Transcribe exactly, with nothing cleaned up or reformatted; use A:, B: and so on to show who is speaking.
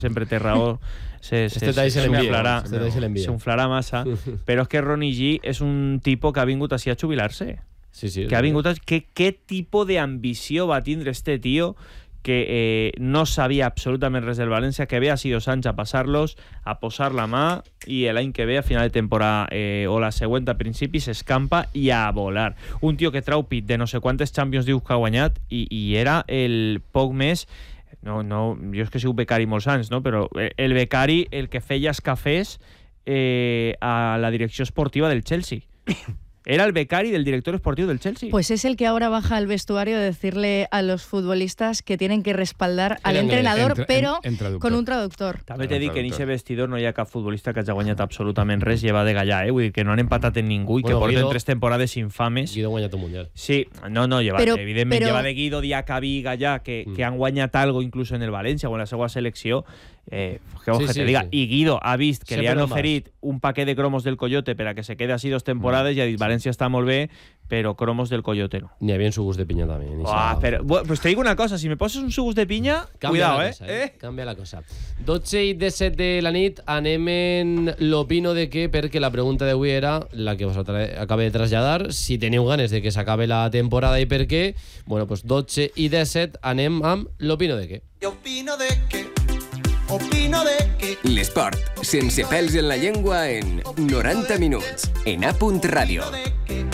A: sempre té raó, se, se,
B: este tall se l'envia,
A: se unflarà massa, però és que Ronnie G és un tipus que ha vingut així a jubilar-se.
B: Sí, sí,
A: que ha vingut a... ¿Qué, qué tipo de ambició va tindre este tío que eh, no sabia absolutament res del València, que ve a sis anys a passar-los, a posar la mà, i l'any que ve, a final de temporada eh, o la següent a principi, s'escampa i a volar. Un tio que trau pit de no sé quantes Champions League que ha guanyat i, i era el poc més... No, no, jo és que he sigut becari molts anys, no? Però el becari, el que feia els cafès eh, a la direcció esportiva del Chelsea. Era el becari del director esportivo del Chelsea.
C: Pues es el que ahora baja al vestuario a decirle a los futbolistas que tienen que respaldar al
D: en
C: entrenador,
D: entre,
C: pero
D: en, en
C: con un traductor.
A: També t'he dit que en aquest vestidor no hi ha cap futbolista que hagi guanyat absolutament res, lleva de gallà, eh? Vull dir que no han empatat en ningú i que
B: Bueno,
A: porten
B: Guido-
A: tres temporades infames.
B: Guido ha guanyat un mundial.
A: Sí, no, no, lleva,
C: Però-
A: evidentment,
C: però-
A: lleva de Guido, Diacabí, Gallà, que,
B: Mm.
A: que han guanyat algo inclús en el València o en la seva selecció. Eh, que
B: Sí,
A: sí,
B: sí,
A: te diga.
B: sí.
A: I Guido ha vist que
B: Sempre
A: li han
B: amb
A: oferit un paquet de cromos del Coyote per a que se quede així dos temporades i ha dit, València està molt bé, però cromos del Coyote no.
B: N'hi havia en sugus de pinya també. ni
A: Ah,
B: s'ha-
A: però, bueno, pues te digo una cosa, si me poses un sugus de piña,
B: Canvia
A: cuidado,
B: la
A: eh?
B: cosa,
A: eh?
B: Canvia la cosa. dotze i disset de la nit, anem en l'opino de què, perquè la pregunta d'avui era la que us acabo de traslladar, si teniu ganes de que s'acabe la temporada i per què. Bueno, pues dotze i disset anem amb l'opino de què.
E: Jo opino de que, opino de que...
F: L'esport, sense pèls en la llengua, en noranta minuts, en A Punt Ràdio.
E: de que